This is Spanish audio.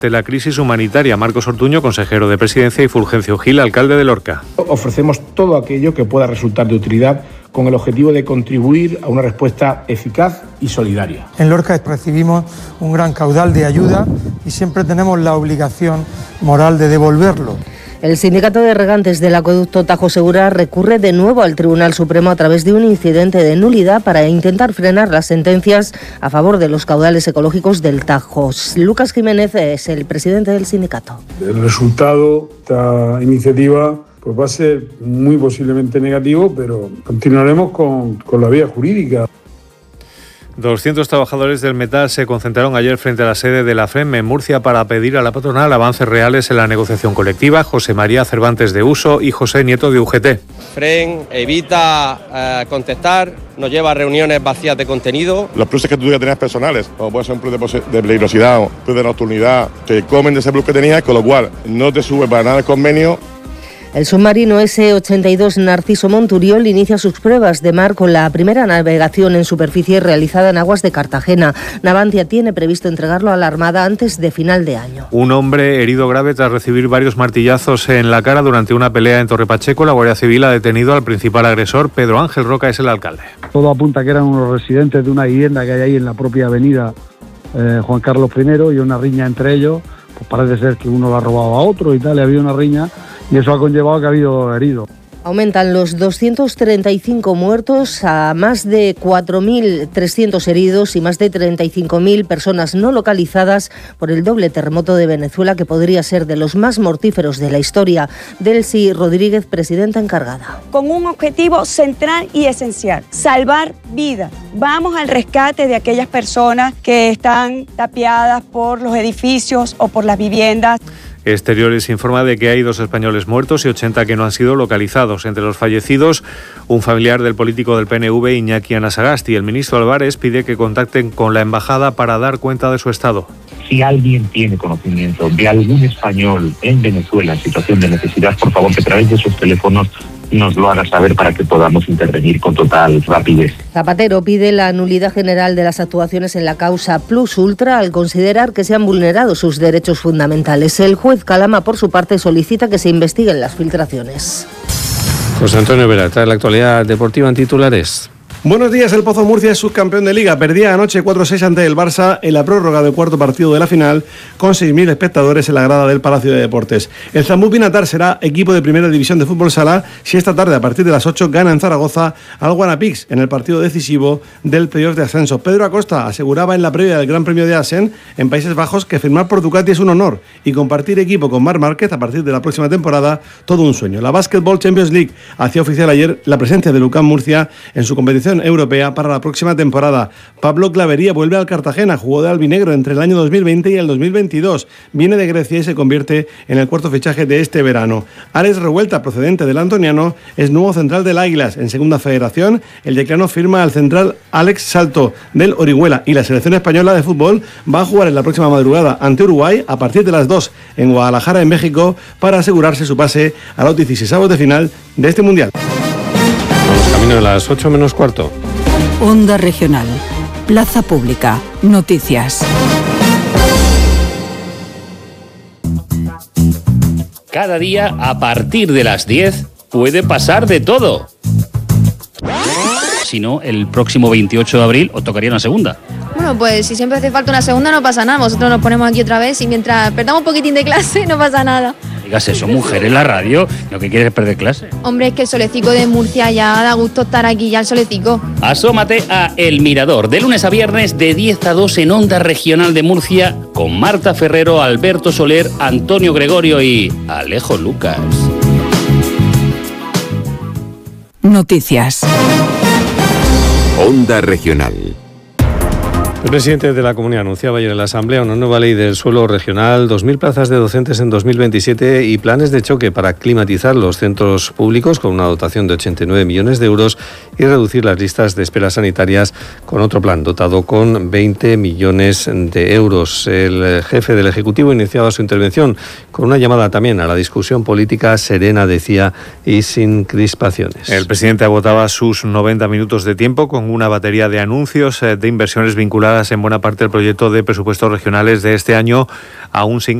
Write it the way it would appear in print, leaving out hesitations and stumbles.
De la crisis humanitaria, Marcos Ortuño, consejero de Presidencia, y Fulgencio Gil, alcalde de Lorca. Ofrecemos todo aquello que pueda resultar de utilidad con el objetivo de contribuir a una respuesta eficaz y solidaria. En Lorca recibimos un gran caudal de ayuda y siempre tenemos la obligación moral de devolverlo. El sindicato de regantes del acueducto Tajo Segura recurre de nuevo al Tribunal Supremo a través de un incidente de nulidad para intentar frenar las sentencias a favor de los caudales ecológicos del Tajo. Lucas Jiménez es el presidente del sindicato. El resultado de esta iniciativa pues va a ser muy posiblemente negativo, pero continuaremos con la vía jurídica. 200 trabajadores del metal se concentraron ayer frente a la sede de la FREM en Murcia para pedir a la patronal avances reales en la negociación colectiva. José María Cervantes de Uso y José Nieto de UGT. FREM evita contestar, nos lleva a reuniones vacías de contenido. Los pluses que tú ya tenías personales, como puede ser un plus de peligrosidad o un plus de nocturnidad, te comen de ese plus que tenías, con lo cual no te sube para nada el convenio. El submarino S-82 Narciso Monturiol inicia sus pruebas de mar con la primera navegación en superficie realizada en aguas de Cartagena. Navantia tiene previsto entregarlo a la Armada antes de final de año. Un hombre herido grave tras recibir varios martillazos en la cara durante una pelea en Torrepacheco. La Guardia Civil ha detenido al principal agresor. Pedro Ángel Roca es el alcalde. Todo apunta que eran unos residentes de una vivienda que hay ahí en la propia avenida Juan Carlos I, y una riña entre ellos. Pues parece ser que uno lo ha robado a otro y tal, y ha habido una riña. Y eso ha conllevado que ha habido heridos. Aumentan los 235 muertos a más de 4.300 heridos y más de 35.000 personas no localizadas por el doble terremoto de Venezuela, que podría ser de los más mortíferos de la historia. Delcy Rodríguez, presidenta encargada. Con un objetivo central y esencial: salvar vidas. Vamos al rescate de aquellas personas que están tapiadas por los edificios o por las viviendas. Exteriores informa de que hay 2 españoles muertos y 80 que no han sido localizados. Entre los fallecidos, un familiar del político del PNV, Iñaki Anasagasti. El ministro Álvarez pide que contacten con la embajada para dar cuenta de su estado. Si alguien tiene conocimiento de algún español en Venezuela en situación de necesidad, por favor, que a través de sus teléfonos nos lo haga saber para que podamos intervenir con total rapidez. Zapatero pide la nulidad general de las actuaciones en la causa Plus Ultra al considerar que se han vulnerado sus derechos fundamentales. El juez Calama, por su parte, solicita que se investiguen las filtraciones. José Antonio Vera trae la actualidad deportiva en titulares. Buenos días, el Pozo Murcia es subcampeón de Liga. Perdía anoche 4-6 ante el Barça en la prórroga del cuarto partido de la final, con 6.000 espectadores en la grada del Palacio de Deportes. El Zambú Pinatar será equipo de primera división de fútbol sala si esta tarde, a partir de las 8, gana en Zaragoza al Guanapix en el partido decisivo del playoff de ascenso. Pedro Acosta aseguraba en la previa del Gran Premio de Assen en Países Bajos que firmar por Ducati es un honor y compartir equipo con Marc Márquez a partir de la próxima temporada, todo un sueño. La Basketball Champions League hacía oficial ayer la presencia de Lucán Murcia en su competición europea para la próxima temporada. Pablo Clavería vuelve al Cartagena, jugó de albinegro entre el año 2020 y el 2022. Viene de Grecia y se convierte en el cuarto fichaje de este verano. Alex Revuelta, procedente del Antoniano, es nuevo central del Águilas. En segunda federación, el decano firma al central Alex Salto del Orihuela, y la selección española de fútbol va a jugar en la próxima madrugada ante Uruguay a partir de las 2 en Guadalajara, en México, para asegurarse su pase a los 16avos de final de este Mundial. Vamos camino de las 8 menos cuarto. Onda Regional, Plaza Pública, Noticias. Cada día, a partir de las 10, puede pasar de todo. Si no, el próximo 28 de abril os tocaría una segunda. Bueno, pues si siempre hace falta una segunda no pasa nada. Nosotros nos ponemos aquí otra vez y mientras perdamos un poquitín de clase no pasa nada. Digas eso, mujer, en la radio, lo que quieres es perder clase. Hombre, es que el Solecico de Murcia ya da gusto estar aquí, ya el Solecico. Asómate a El Mirador, de lunes a viernes de 10 a 2 en Onda Regional de Murcia, con Marta Ferrero, Alberto Soler, Antonio Gregorio y Alejo Lucas. Noticias. Onda Regional. El presidente de la Comunidad anunciaba ayer en la Asamblea una nueva ley del suelo regional, 2.000 plazas de docentes en 2027 y planes de choque para climatizar los centros públicos con una dotación de 89 millones de euros y reducir las listas de espera sanitarias con otro plan dotado con 20 millones de euros. El jefe del Ejecutivo iniciaba su intervención con una llamada también a la discusión política serena, decía, y sin crispaciones. El presidente agotaba sus 90 minutos de tiempo con una batería de anuncios de inversiones vinculadas incorporadas en buena parte del proyecto de presupuestos regionales de este año, aún sin